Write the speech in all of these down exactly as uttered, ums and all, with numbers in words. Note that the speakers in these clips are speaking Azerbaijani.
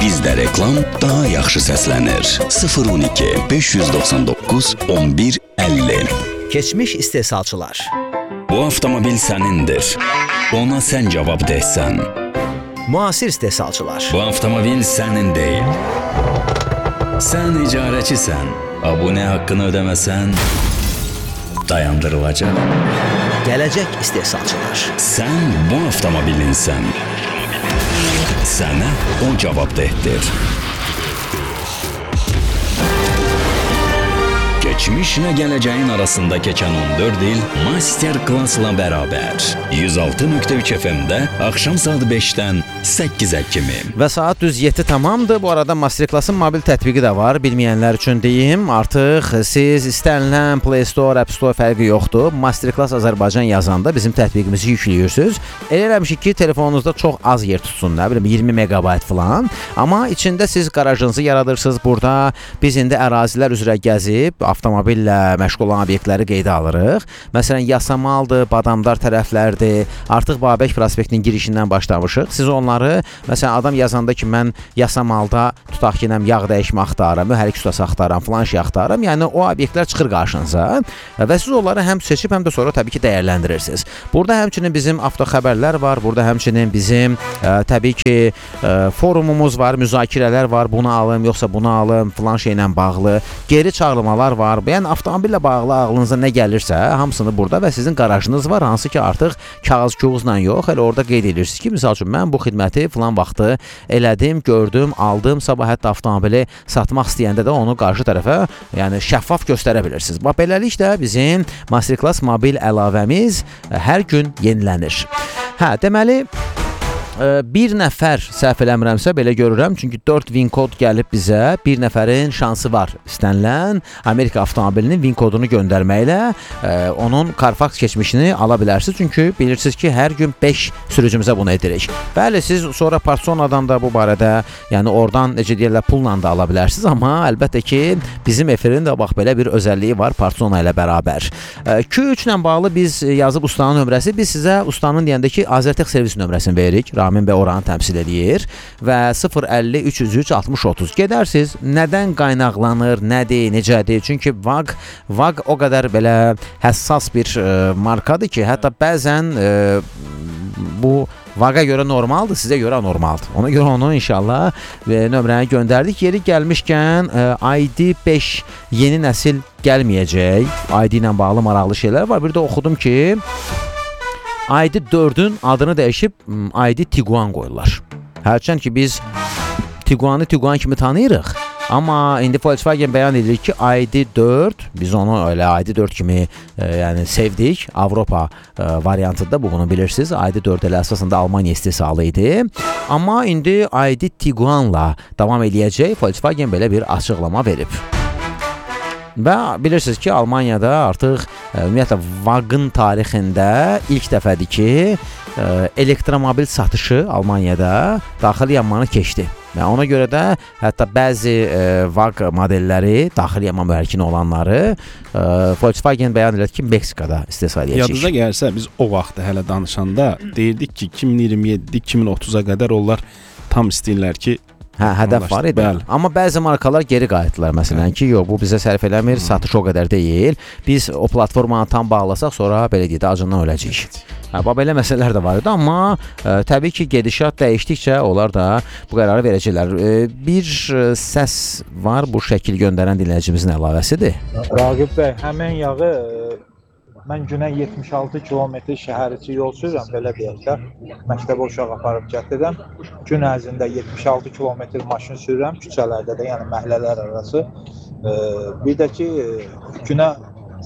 Bizdə reklam daha yaxşı səslənir. sıfır on iki beş yüz doxsan doqquz on bir əlli. Keçmiş istehsalçılar. Bu avtomobil sənindir. Ona sən cavab deysən. Müasir istehsalçılar. Bu avtomobil sənin deyil. Sən icarəçisən. Abunə haqqını ödəməsən dayandırılacaq. Gələcək istehsalçılar. Sən bu avtomobilinsən. Sənə o cavabdehdir. Keçmişlə gələcəyin arasında keçən on dörd il master klassla bərabər. yüz altı nöqtə üç F M-də axşam saat beşdən səkkizə kimi. Və saat düz yeddi tamamdır. Bu arada master klassın mobil tətbiqi də var. Bilməyənlər üçün deyim, artıq siz istənilən Play Store, App Store fərqi yoxdur. Master Class Azərbaycan yazanda bizim tətbiqimizi yükləyirsiniz. Elə eləmişik ki, telefonunuzda çox az yer tutsun, nə bilim iyirmi megabayt falan. Amma içində siz qarajınızı yaradırsınız. Burada biz indi ərazilər üzrə gəzib avtomobillə məşğul olan obyektləri qeydə alırıq. Məsələn, Yasamaldır, Badamdar tərəflərdir. Artıq Babək prospektinin girişindən başlamışıq. Siz onları, məsələn, adam yazanda ki, mən Yasamalda tutaq ki, yağ dəyişmə axtarıram, mühərrik ustası axtarıram, filan şey axtarıram. Yəni o obyektlər çıxır qarşınıza və siz onları həm seçib, həm də sonra təbii ki, dəyərləndirirsiniz. Burada həmçinin bizim avtoxəbərlər var. Burada həmçinin bizim ə, təbii ki, ə, forumumuz var, müzakirələr var. Bunu alım, yoxsa bunu alım, filan şeylə bağlı. Geri çağırmalar var. Yəni avtomobillə bağlı ağlınıza nə gəlirsə, hamısını burada və sizin qarajınız var, hansı ki artıq kağız-kağızla yox, elə orada qeyd edirsiniz ki, misal üçün mən bu xidməti filan vaxtı elədim, gördüm, aldım, sabah hətta avtomobili satmaq istəyəndə də onu qarşı tərəfə, yəni şəffaf göstərə bilirsiniz. Bax beləliklə bizim Masterclass mobil əlavəmiz hər gün yenilənir. Hə, deməli bir nəfər səhv eləmirəmsə belə görürəm, çünki dörd VIN kod gəlib bizə, bir nəfərin şansı var. İstənilən Amerika avtomobilinin VIN kodunu göndərməklə e, onun Carfax keçmişini ala bilərsiniz. Çünki bilirsiniz ki, hər gün beş sürücümüzə bunu edirik. Bəli, siz sonra Personadan da bu barədə, yəni oradan necə deyirlər, pulla da ala bilərsiniz, amma əlbəttə ki, bizim efirin də bax belə bir özəlliyi var Persona ilə bərabər. E, Q üç ilə bağlı biz yazıb ustanın nömrəsi, biz sizə ustanın deyəndə ki, Azərtex servis nömrəsini veririk. Ramin bəy oranı təmsil edir və sıfır əlli üç yüz üç altmış otuz gedərsiniz. Nədən qaynaqlanır, nədir, necədir? Çünki V A G, V A G o qədər belə həssas bir e, markadır ki, hətta bəzən e, bu V A G-a görə normaldır, sizə görə normaldır. Ona görə onu inşallah e, nömrəni göndərdik. Yeri gəlmişkən e, I D beş yeni nəsil gəlməyəcək. I D ilə bağlı maraqlı şeylər var. Bir də oxudum ki, I D dördün adını dəyişib I D Tiguan qoyurlar. Hərçənd ki, biz Tiguanı Tiguan kimi tanıyırıq. Amma indi Volkswagen bəyan edir ki, I D dörd, biz onu elə I D dörd kimi e, yəni sevdik. Avropa e, variantında bu, bunu bilirsiniz. I D dörd elə əsasında Almaniya istehsalı idi. Amma indi I D Tiguanla davam eləyəcək. Volkswagen belə bir açıqlama verib. Və bilirsiniz ki, Almaniyada artıq ümumiyyətlə V A G-ın tarixində ilk dəfədir ki, elektromobil satışı Almaniyada daxili yanmanı keçdi. Və ona görə də hətta bəzi V A G modelləri, daxili yanma mühərrikini olanları Volkswagen bəyan edir ki, Meksikada istehsal edəcək. Yadınıza gəlsə, biz o vaxt hələ danışanda deyirdik ki, iki min iyirmi yeddi iki min otuz'a qədər onlar tam istəyirlər ki, hə, hədəf var idi. Bəli. Amma bəzi markalar geri qayıtdılar. Məsələn ki, yox, bu bizə sərf eləmir, satış o qədər deyil. Biz o platformanı tam bağlasaq, sonra belə deyək də acından öləcəyik. Hə, belə məsələlər də var idi, amma ə, təbii ki, gedişat dəyişdikcə onlar da bu qərarı verəcəklər. E, bir səs var, bu şəkil göndərən dinləyicimizin əlavəsidir. Raqib bəy, həmin yağı mən günə yetmiş altı kilometr şəhər içi yol sürürəm, belə deyək də, məktəbə uşaq aparıb gətirəm. Gün ərzində yetmiş altı kilometr maşın sürürəm, küçələrdə də, yəni məhəllələr arası. Bir də ki, günə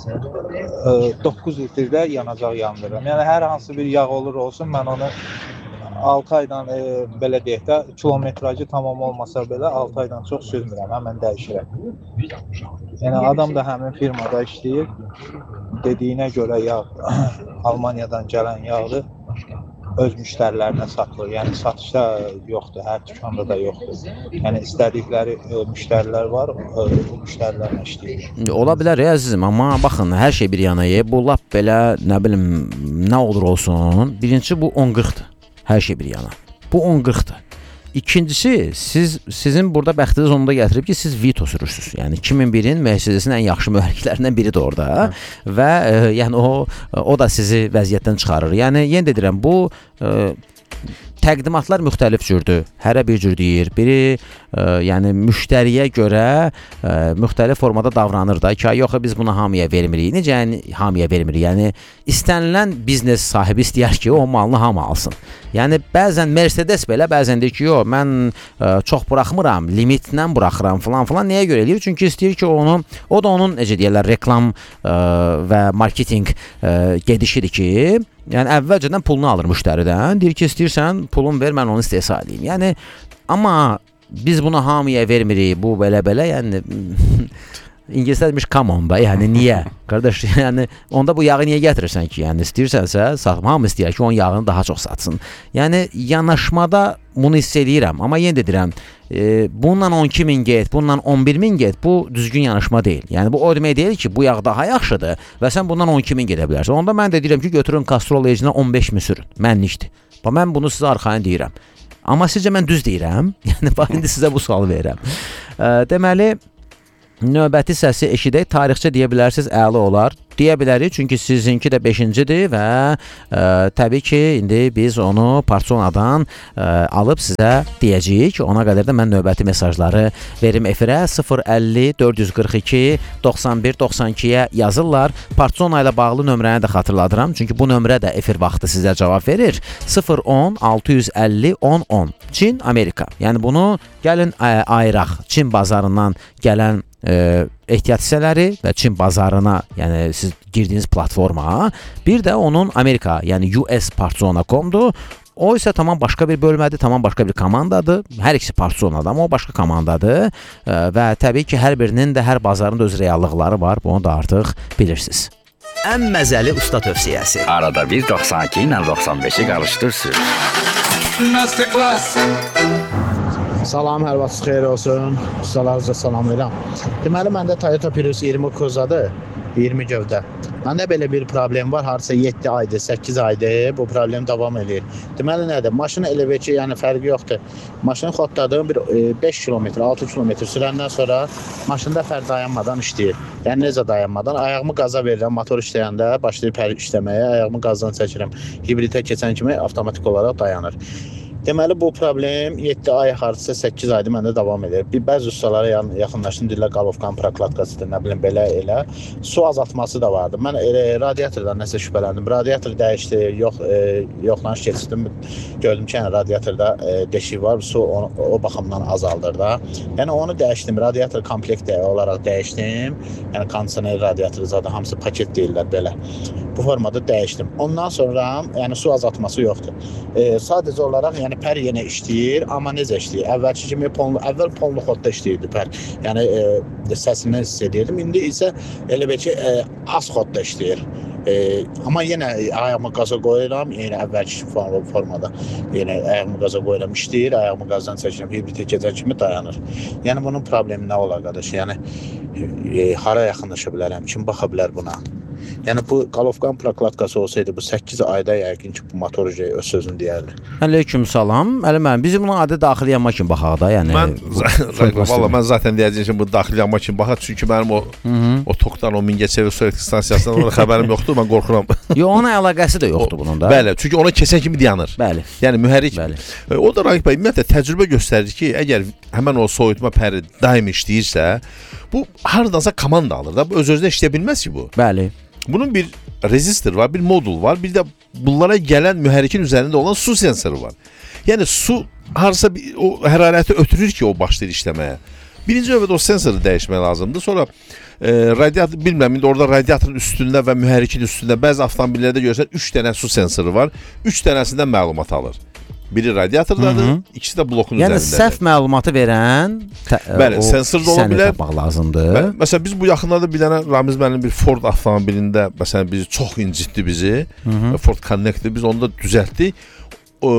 doqquz litrdə yanacaq yandırıram. Yəni hər hansı bir yağ olur olsun, mən onu altı aydan, e, belə deyək də, kilometrajı tamam olmasa belə altı aydan çox sürmürəm, həmən dəyişirəm. Yəni adam da həmin firmada işləyir. Dediyinə görə yağ Almaniyadan gələn yağdır, öz müştərilərinə satılır. Yəni satışda yoxdur, hər dükanda da yoxdur. Yəni istədikləri e, müştərilər var, e, o müştərilərlə işləyir. Ola bilər ya əzizim, amma baxın, hər şey bir yana. Bu lap belə, nə bilim, nə olur olsun. Birinci bu on qırxdır. Hər şey bir yana. Bu on qırxdır. İkincisi, siz sizin burada bəxtiniz onda gətirib ki, siz Vito sürürsünüz. Yəni iki min birin Mercedes-in ən yaxşı mühərriklərindən biridir orada. Hı. Və e, yəni o o da sizi vəziyyətdən çıxarır. Yəni yenə də deyirəm, bu e, təqdimatlar müxtəlif cürdür. Hərə bir cür deyir. Biri e, yəni müştəriyə görə e, müxtəlif formada davranır da ki, yox biz bunu hamıya vermirik. Necə yəni hamıya vermirik? Yəni istənilən biznes sahibi istəyər ki, o malını hamı alsın. Yəni bəzən Mercedes belə bəzən deyir ki, yox mən e, çox buraxmıram, limitlə buraxıram falan falan. Nəyə görə eləyir? Çünki istəyir ki, onu o da onun necə deyirlər, reklam e, və marketinq e, gedişidir ki, yəni əvvəlcədən pulunu alır müştəridən. Deyir ki, istəyirsən pulun ver, mən onu istehsal edeyim. Yəni amma biz bunu hamıya vermirik. Bu belə-belə, yəni İngilislər demiş come on be. Yəni niyə? Qardaş, yəni onda bu yağı niyə gətirirsən ki? Yəni istəyirsənsə, satma, hamı istəyir ki, onun yağını daha çox satsın. Yəni yanaşmada bunu hiss edirəm, amma yenə də deyirəm, e, bundan on iki min get, bundan on bir min get, bu düzgün yanaşma deyil. Yəni bu o demək deyil ki, bu yağ daha yaxşıdır və sən bundan on iki min gedə bilərsən. Onda mən də deyirəm ki, götürün Castrol Edge-nə on beş min sürün. Mənlikdir. Bax mən bunu sizə arxayın deyirəm. Amma sizcə mən düz deyirəm? Yəni bax indi sizə bu sualı verirəm. E, deməli növbəti səsi eşidək, tarixçə deyə bilərsiniz, əla olar. Deyə bilərik, çünki sizinki də beşincidir və ə, təbii ki, indi biz onu Parçonadan ə, alıb sizə deyəcəyik. Ona qədər də mən növbəti mesajları verim efirə. sıfır əlli dörd yüz qırx iki doxsan bir doxsan ikiyə yazırlar. Parçona ilə bağlı nömrəni də xatırladıram. Çünki bu nömrə də efir vaxtı sizə cavab verir. sıfır on altı yüz əlli on on. Çin, Amerika. Yəni bunu gəlin ə, ayıraq. Çin bazarından gələn E, ehtiyat hissələri və Çin bazarına, yəni siz girdiyiniz platforma, bir də onun Amerika, yəni U S Partzona nöqtə com'dur. O isə tamam başqa bir bölmədir, tamam başqa bir komandadır. Hər ikisi Partzonadır, amma o başqa komandadır. E, və təbii ki, hər birinin də hər bazarın da öz reallıqları var. Bunu da artıq bilirsiniz. Ən məzəli usta tövsiyəsi. Arada bir doxsan iki ilə doxsan beşi qarışdırsın. Masterclass. Salam, hər vaxt xeyir olsun. Ustalarınıza salamlayıram. Deməli, məndə Toyota Prius iyirmi Cruza'dır, iyirmi gövdə. Məndə belə bir problem var, harca yeddi aydır, səkkiz aydır, bu problem davam edir. Deməli, nədir? Maşın elə bir ki, yəni fərqi yoxdur. Maşını xodladığım bir beş kilometr, altı kilometr sürəndən sonra maşında fər dayanmadan işləyir. Yəni necə dayanmadan? Ayağımı qaza verirəm, motor işləyəndə başlayır fər işləməyə, ayağımı qazdan çəkirəm. Hibritə keçən kimi avtomatik olaraq dayanır. Deməli, bu problem yeddi ay, hardasa səkkiz aydır məndə davam edir. Bir bəzi ustalara yaxınlaşdım, deyirlər Qalovkan proklatkasıdır, nə bilim, belə elə. Su azaltması da vardı. Mən e, radiatordan nəsə şübhələndim. Radiator dəyişdi, yox, e, yoxlanış keçirdim. Gördüm ki, yəni, radiatorda e, deşik var, su o, o baxımdan azaldır da. Yəni, onu dəyişdim, radiator komplekt olaraq dəyişdim. Yəni, kondisioner radiatoru zaten hamısı paket deyirlər belə. Bu formada dəyişdim. Ondan sonra, yəni, su azaltması yoxdur. E, sadəcə olaraq, yəni, pər yenə işləyir, amma necə işləyir? Əvvəlki kimi polnu, əvvəl polnu xodda işləyirdi pər. Yəni e, səsindən hiss edirdim. İndi isə elə bir ki, e, az xodda işləyir. E, amma yenə ayağımı qaza qoyuram, yəni əvvəlki formada. Yəni ayağımı qaza qoyuram, işləyir, ayağımı qazdan çəkirəm, hibritə keçən kimi dayanır. Yəni bunun problemi nə olar qardaş? Yəni e, hara yaxınlaşa bilərəm? Kim baxa bilər buna? Yəni bu Qalovkan proklatkası olsaydı bu səkkiz ayda yəqin ki, bu motor öz sözünü deyərdi. Aleyküm salam. Əli müəllim, bizim buna adi daxili yanma kimi baxaq da, yəni. Mən valla mən zaten deyəcəyim ki, bu daxili yanma kimi baxaq, çünki mənim o Hı -hı. o Tokdan o Mingəçevir su elektrik stansiyasından ona xəbərim yoxdur, mən qorxuram. Yox, ona əlaqəsi də yoxdur bunun da. Bəli, çünki ona keçən kimi dayanır. Bəli. Yəni mühərrik. Bəli. O da Raqib bəy, ümumiyyətlə təcrübə göstərir ki, əgər həmən o soyutma pəri daim işləyirsə, bu hardansa komanda alır da, bu öz-özünə işləyə bilməz ki bu. Bəli. Bunun bir rezistor var, bir modul var, bir də bunlara gələn mühərrikin üzərində olan su sensoru var. Yəni su harasa bir, o hərarəti ötürür ki, o başlayır işləməyə. Birinci növbədə o sensoru dəyişmək lazımdır. Sonra e, radiator, bilmirəm, indi orada radiatorun üstündə və mühərrikin üstündə bəzi avtomobillərdə görürsən üç dənə su sensoru var. üç dənəsindən məlumat alır. Biri radiatordadır, Hı -hı. ikisi də blokun yəni, üzərindədir. Yəni səhv məlumatı verən bəli, sensor da ola bilər. Lazımdır. Bəli, məsələn biz bu yaxınlarda bir dənə Ramiz müəllim bir Ford avtomobilində məsələn bizi çox incitdi bizi. Hı -hı. Ford Connect-i biz onu da düzəltdik. O,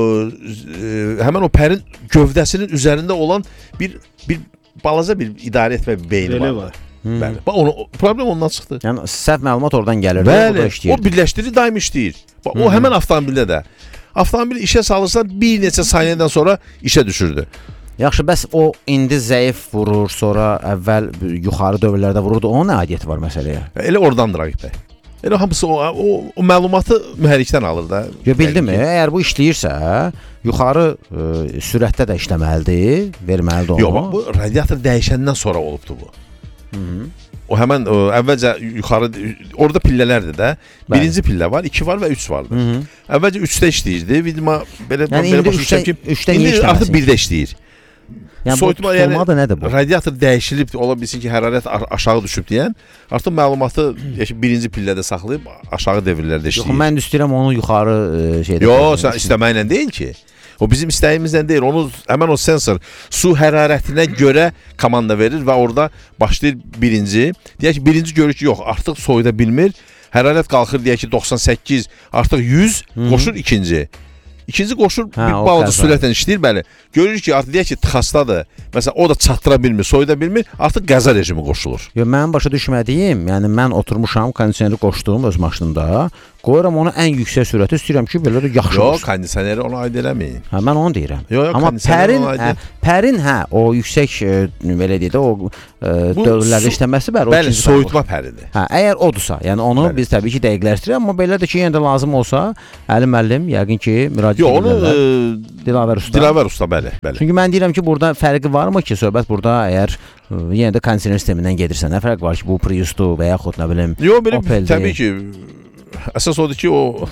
e, həmin o pərin gövdəsinin üzərində olan bir bir balaca bir idarə etmə beyni var. var. Hmm. Bəli. Bax onu problem ondan çıxdı. Yəni səhv məlumat oradan gəlir. Bəli. O birləşdirir, daim işləyir. Bax o həmin avtomobildə də Avtomobil işə salırsan bir neçə saniyədən sonra işə düşürdü. Yaxşı, bəs o indi zəif vurur, sonra əvvəl yuxarı dövrlərdə vururdu. Onun nə aidiyyəti var məsələyə? Elə oradandır Aqib bəy. Elə hamısı o, o, o məlumatı mühərrikdən alır da. Yo, bildimi? Əgər bu işləyirsə, yuxarı ə, sürətdə də işləməlidir, verməlidir onu. Yox, bax, bu radiator dəyişəndən sonra olubdu bu. Hı -hı. O həmən ə, əvvəlcə yuxarı, orada pillələrdir də. Birinci pillə var, iki var və üç vardır. Hı -hı. Əvvəlcə üçdə işləyirdi. Vidima belə, yəni belə başa düşürəm ki, indi artıq birdə işləyir. Yəni soyutma, bu tutulma da nədir bu? Radiator dəyişilib, ola bilsin ki, hərarət aşağı düşüb deyən, artıq məlumatı birinci pillədə saxlayıb aşağı devirlərdə işləyir. Yox, mən istəyirəm onu yuxarı şeydə. Yox, sən istəməklə deyil ki. O bizim istəyimizlə deyil. Onu həmən o sensor su hərarətinə görə komanda verir və orada başlayır birinci. Deyək ki, birinci görür ki, yox, artıq soyuda bilmir. Hərarət qalxır, deyək ki, doxsan səkkiz, artıq yüz, qoşur ikinci. İkinci qoşur hə, bir balaca sürətlə işləyir, bəli. Görür ki, artıq deyək ki, tıxasdadır. Məsələn, o da çatdıra bilmir, soyuda bilmir, artıq qəza rejimi qoşulur. Yox, mənim başa düşmədiyim, yəni mən oturmuşam, kondisioneri qoşduğum öz maşınımda, qoyuram onu ən yüksək sürəti, istəyirəm ki, belə də yaxşı olsun. Yox, kondisioneri ona aid eləməyin. Hə, mən onu deyirəm. Yox, yox, amma Pərin, hə, Pərin, hə, o yüksək, belə deyək də, o dövrlərdə işləməsi, bəli, o bəli, soyutma pəridir. Hə, əgər odursa, yəni onu bəli. Biz təbii ki, dəqiqləşdirir, amma belə də ki, yenə də lazım olsa, Əli müəllim, yəqin ki, müraciət yox, onu e, Dilavər usta. Dilavər usta, bəli, bəli. Çünki mən deyirəm ki, burada fərqi varmı ki, söhbət burada əgər yenə də kondisioner sistemindən gedirsə, nə fərq var ki, bu Prius'dur və yaxud nə bilim, yox, belə, təbii ki, əsas odur ki, o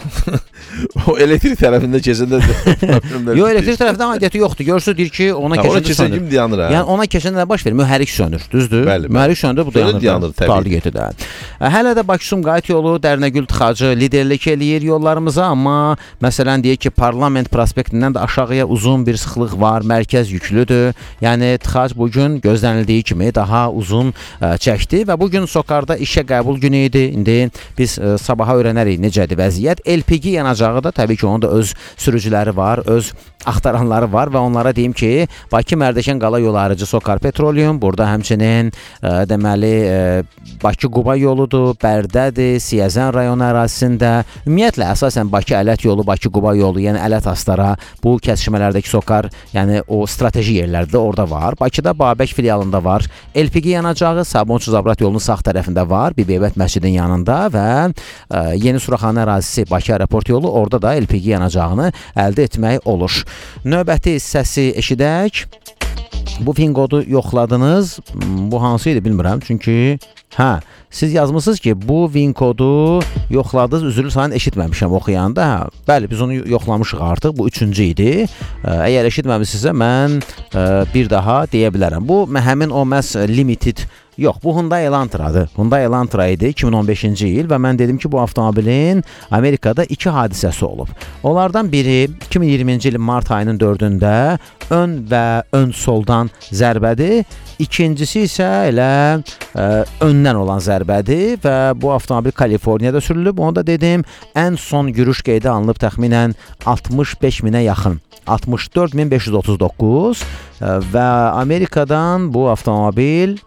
o elektrik tərəfində keçəndə yox, elektrik tərəfindən aidiyyəti yoxdur. Görürsünüz, deyir ki, ona keçəndə sönür. Kim dayanır, hə? Yəni ona keçəndə nə baş verir? Mühərrik sönür, düzdür? Bəli, mühərrik söndür, bu dayanır. dayanır təbii. Getir də. Hələ də Bakı-Sumqayıt yolu Dərnəgül tıxacı liderlik eləyir yollarımıza, amma məsələn deyək ki, Parlament prospektindən də aşağıya uzun bir sıxlıq var, mərkəz yüklüdür. Yəni tıxac bu gün gözlənildiyi kimi daha uzun ə, çəkdi və bu gün Sokarda işə qəbul günü idi. İndi biz ə, sabaha öyrənərik necədir vəziyyət. L P G yanacağı da təbii ki, onun da öz sürücüləri var, öz axtaranları var və onlara deyim ki, Bakı-Mərdəkan qala yolu ayrıcı Sokar Petroleum, burada həmçinin ə, deməli ə, Bakı-Quba yoludur, Bərdədir, Siyəzən rayonu ərazisində, ümumiyyətlə əsasən Bakı-Ələt yolu, Bakı-Quba yolu, yəni Ələt-Astara, bu kəsişmələrdəki Sokar, yəni o strateji yerlərdə orada var. Bakıda Babək filialında var. L P G yanacağı Sabunçu-Zabrat yolunun sağ tərəfində var, Bibeybət məscidin yanında və ə, Yeni Suraxanə ərazisi Bakı aeroport yolu, orada da L P G yanacağını əldə etmək olur. Növbəti səsi eşidək. Bu pin kodu yoxladınız. Bu hansı idi bilmirəm. Çünki hə, siz yazmısınız ki, bu pin kodu yoxladınız, üzrlü sayın eşitməmişəm oxuyanda. Hə, bəli, biz onu yoxlamışıq artıq. Bu üçüncü idi. Əgər eşitməmişsinizsə mən bir daha deyə bilərəm. Bu həmin o məhz limited yox, bu Hyundai Elantra'dır. Hyundai Elantra idi iki min on beşinci il və mən dedim ki, bu avtomobilin Amerikada iki hadisəsi olub. Onlardan biri iki min iyirminci ilin mart ayının dördündə ön və ön soldan zərbədir. İkincisi isə elə ə, öndən olan zərbədir və bu avtomobil Kaliforniyada sürülüb. Onu da dedim, ən son yürüş qeydə alınıb təxminən altmış beş minə yaxın. altmış dörd min beş yüz otuz doqquz ə, və Amerikadan bu avtomobil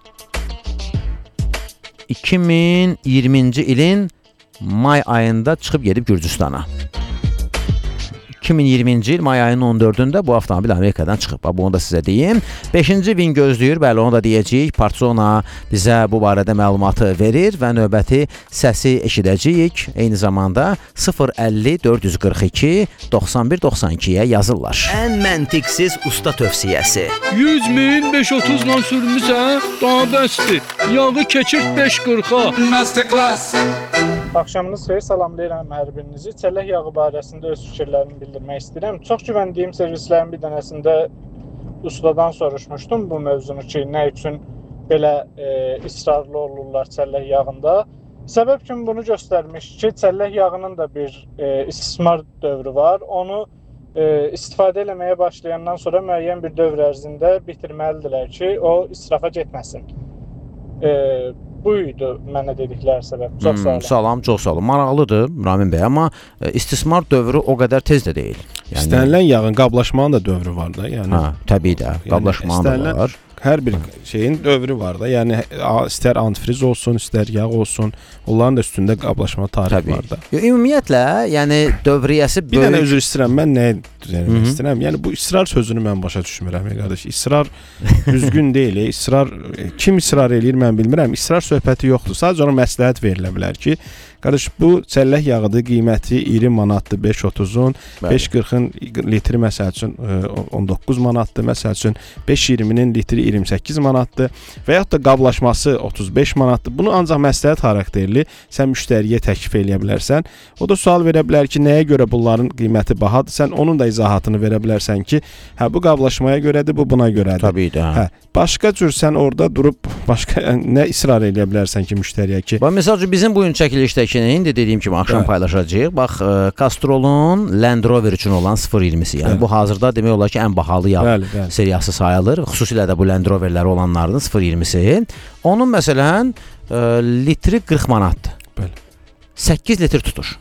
iki min iyirminci ilin may ayında çıxıb gedib Gürcüstana. iki min iyirminci il may ayının on dördündə bu avtomobil Amerikadan çıxıb. Bunu da sizə deyim. beşinci vin gözləyir. Bəli, onu da deyəcəyik. Parsona bizə bu barədə məlumatı verir və növbəti səsi eşidəcəyik. Eyni zamanda sıfır əlli dörd yüz qırx iki doxsan bir doxsan ikiyə yazırlar. Ən məntiqsiz usta tövsiyəsi. yüz min beş otuzla sürmüsən, daha bəsdir. Yağı keçir beş qırxa. Masterclass. Axşamınız xeyir, salamlayıram hər birinizi. Çəllək yağı barəsində öz fikirlərimi bildirmək istəyirəm. Çox güvəndiyim servislərin bir dənəsində ustadan soruşmuşdum bu mövzunu ki, nə üçün belə e, israrlı olurlar çəllək yağında. Səbəb kimi bunu göstərmiş ki, çəllək yağının da bir e, istismar dövrü var. Onu e, istifadə eləməyə başlayandan sonra müəyyən bir dövr ərzində bitirməlidirlər ki, o israfa getməsin. E, Buydu mənə dedikləri səbəb. Çox sağ olun. Hmm, salam, çox sağ olun. Maraqlıdır Ramin bəy, amma e, istismar dövrü o qədər tez də deyil. Yəni, istənilən yağın qablaşmanın da dövrü var da. Yəni, hə, təbii də, qablaşmanın yəni, da var. Hər bir şeyin dövrü var da. Yəni istər antifriz olsun, istər yağ olsun, onların da üstündə qablaşma tarifi var da. Ümumiyyətlə, yəni dövriyyəsi böyük. Bir dənə üzr istəyirəm, mən nəyə düzəltmək istəyirəm? Yəni bu israr sözünü mən başa düşmürəm, qardaş. İsrar düzgün deyil. İsrar kim israr eləyir mən bilmirəm. İsrar söhbəti yoxdur. Sadəcə ona məsləhət verilə bilər ki, qardaş bu çəllək yağıdır, qiyməti iyirmi manatdır, beş otuzun, beş qırxın litri məsəl üçün on doqquz manatdır, məsəl üçün beş iyirminin litri iyirmi səkkiz manatdır və yaxud da qablaşması otuz beş manatdır. Bunu ancaq məsləhət xarakterli sən müştəriyə təklif eləyə bilərsən. O da sual verə bilər ki, nəyə görə bunların qiyməti bahadır? Sən onun da izahatını verə bilərsən ki, hə bu qablaşmaya görədir, bu buna görədir. Təbii də. Hə, başqa cür sən orada durub başqa nə israr eləyə bilərsən ki müştəriyə ki? Bax məsəl üçün bizim bu gün çəkilişdə indi dediyim kimi axşam paylaşacağıq. Bax, Castrol'un Land Rover üçün olan sıfır iyirmisi. Yəni bu hazırda demək olar ki, ən bahalı yağ bəli, bəli. seriyası sayılır. Xüsusilə də bu Land Roverləri olanların sıfır iyirmisi. Onun məsələn litri qırx manatdır. Bəli. səkkiz litr tutur.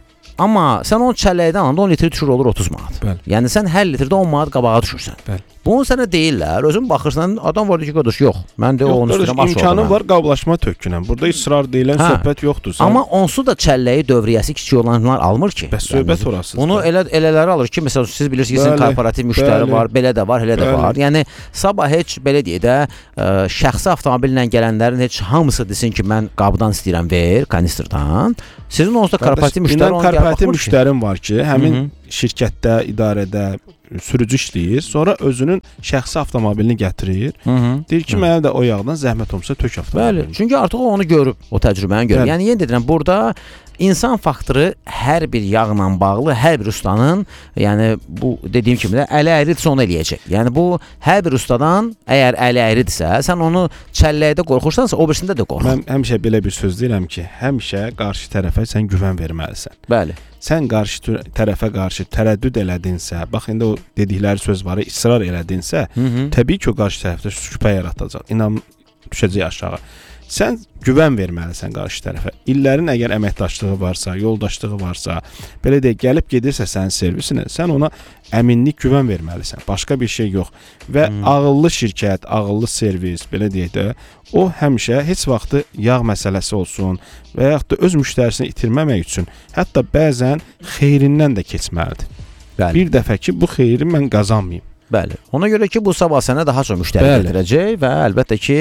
Amma sən onu çəlləkdən alanda on litri düşür olur otuz manat. Bəli. Yəni sən hər litrdə on manat qabağa düşürsən. Bəli. Bunu sənə deyirlər, özün baxırsan, adam var ki, qardaş, yox. Mən də onun üstünə baş imkanı var, qablaşma tökünəm. Burada israr deyilən hə. söhbət yoxdur. Sən... Amma onsu da çəlləyi dövriyyəsi kiçik olanlar almır ki. Bəs söhbət orasıdır. Bunu elə elələri alır ki, məsələn siz bilirsiniz, sizin korporativ müştəri var, belə də var, elə də bəli. var. Yəni sabah heç belə deyə də ə, şəxsi avtomobillə gələnlərin heç hamısı desin ki, mən qabdan istəyirəm ver, kanistrdan. Sizin onsuz da korporativ müştəri onun korporativ müştərim var ki, həmin Hı -hı. şirkətdə, idarədə sürücü işləyir, sonra özünün şəxsi avtomobilini gətirir. Hı -hı. Deyir ki, mənə də o yağdan zəhmət olmasa tök avtomobilini. Bəli, çünki artıq o onu görüb, o təcrübəni görüb. Bəli. Yəni yenə deyirəm, burada insan faktoru hər bir yağla bağlı, hər bir ustanın, yəni bu dediyim kimi də əli əyridirsə onu eləyəcək. Yəni bu hər bir ustadan əgər əli əyridirsə, sən onu çəlləkdə qorxursansa, o birisində də qorx. Mən həmişə belə bir söz deyirəm ki, həmişə qarşı tərəfə sən güvən verməlisən. Bəli. Sən qarşı tərəfə qarşı tərəddüd elədinsə, bax indi o dedikləri söz var, israr elədinsə, Hı -hı. təbii ki, o qarşı tərəfdə şübhə yaratacaq. İnan düşəcək aşağı. Sən güvən verməlisən qarşı tərəfə. İllərin əgər əməkdaşlığı varsa, yoldaşlığı varsa, belə deyək, gəlib gedirsə sənin servisinə, sən ona əminlik, güvən verməlisən. Başqa bir şey yox. Və hmm. ağıllı şirkət, ağıllı servis, belə deyək də, o həmişə heç vaxtı yağ məsələsi olsun və yaxud da öz müştərisini itirməmək üçün hətta bəzən xeyrindən də keçməlidir. Bəli. Bir dəfə ki, bu xeyri mən qazanmayım. Bəli. Ona görə ki, bu sabah sənə daha çox müştəri gətirəcək və əlbəttə ki,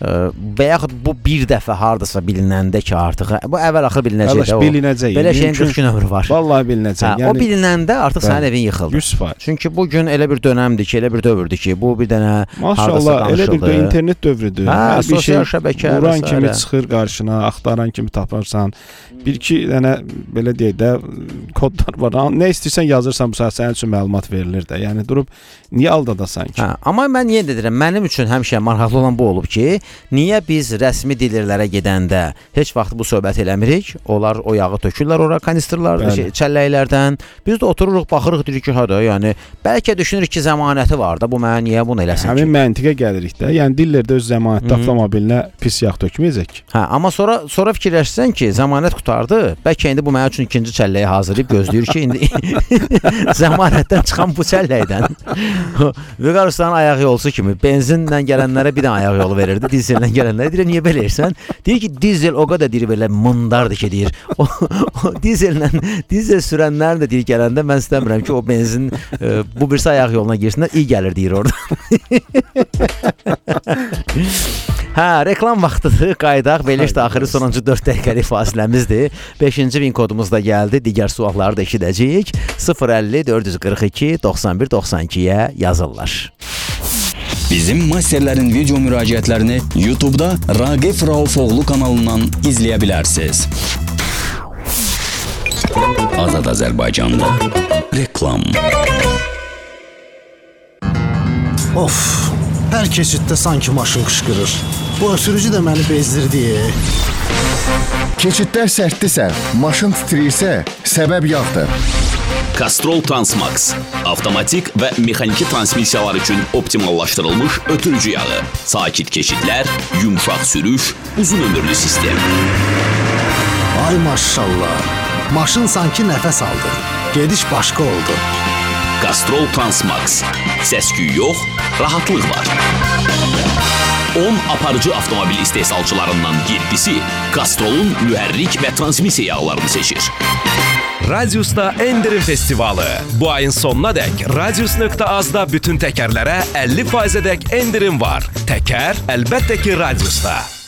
və yaxud bu bir dəfə hardasa bilinəndə ki, artıq bu əvvəl-axır bilinəcək də o. Bilinəcək. Belə şeyin qırx gün ömrü var. Vallahi bilinəcək. Hə, yəni, o bilinəndə artıq sənin evin yıxıldı. yüz faiz. Çünki bu gün elə bir dönəmdir ki, elə bir dövrdür ki, bu bir dənə maşallah elə bir də internet dövrüdür. Hə, hər sosial şey, şəbəkə vuran kimi çıxır qarşına, axtaran kimi taparsan. Bir-iki dənə belə deyək də kodlar var. Nə istəyirsən yazırsan bu saat sənin üçün məlumat verilir də. Yəni durub niyə aldadasan ki? Hə, amma mən yenə deyirəm, mənim üçün həmişə maraqlı olan bu olub ki, niyə biz rəsmi dillərə gedəndə heç vaxt bu söhbət eləmirik? Onlar o yağı tökürlər ora kanistrlar, şey, çəlləklərdən. Biz də otururuq, baxırıq, deyirik ki, hə də, yəni bəlkə düşünürük ki, zəmanəti var da, bu mənə niyə bunu eləsin Həmin ki? Həmin məntiqə gəlirik də. Yəni dillərdə öz zəmanətli avtomobilinə pis yağ tökməyəcək. Hə, amma sonra sonra fikirləşsən ki, zəmanət qutardı. Bəlkə indi bu mənim üçün ikinci çəlləyi hazırlayıb gözləyir ki, indi zəmanətdən çıxan bu çəlləkdən Vüqar Usta'nın ayaq yolçusu kimi benzinlə gələnlərə bir dənə ayaq yolu verirdi, dizellə gələnlərə. Deyir, niyə belə edirsən? Deyir ki, dizel o qədər deyir belə mundardır ki, deyir. O, o dizellə, dizel sürənlərin də deyir gələndə mən istəmirəm ki, o benzin e, bu birisi ayaq yoluna girsinlər, iyi gəlir deyir orada. Hə, reklam vaxtıdır, qaydaq, verilişdə axırı sonuncu dörd dəqiqəlik fasiləmizdir. beşinci vin kodumuz da gəldi, digər sualları da eşidəcəyik. sıfır əlli dörd yüz qırx iki doxsan bir doxsan ikiyə yazırlar. Bizim masterlərin video müraciətlərini YouTube'da Raqif Raufoğlu kanalından izləyə bilərsiniz. Azad Azərbaycanda reklam. Of, hər keçiddə sanki maşın qışqırır. Bu ötürücü də məni bezdirdi. Keçidlər sərtdirsə, maşın titrəyirsə, səbəb yağdır. Castrol Transmax. Avtomatik və mexaniki transmissiyalar üçün optimallaşdırılmış ötürücü yağı. Sakit keçidlər, yumşaq sürüş, uzun ömürlü sistem. Ay maşallah. Maşın sanki nəfəs aldı. Gediş başqa oldu. Castrol Transmax. Səs-küy yox, rahatlıq var. on aparıcı avtomobil istehsalçılarından yeddisi Castrol'un mühərrik və transmisiya yağlarını seçir. Radius'ta Endirim Festivalı. Bu ayın sonuna dək radius nöqtə azda bütün təkərlərə əlli faizə dək endirim var. Təkər əlbəttə ki Radius'ta.